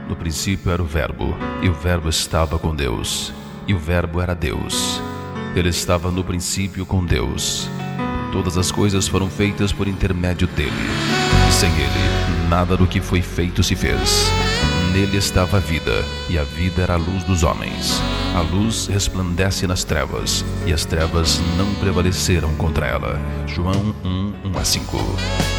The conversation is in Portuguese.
No princípio era o Verbo, e o Verbo estava com Deus, e o Verbo era Deus. Ele estava no princípio com Deus. Todas as coisas foram feitas por intermédio dele. Sem ele, nada do que foi feito se fez. Nele estava a vida, e a vida era a luz dos homens. A luz resplandece nas trevas, e as trevas não prevaleceram contra ela. João 1:1-5.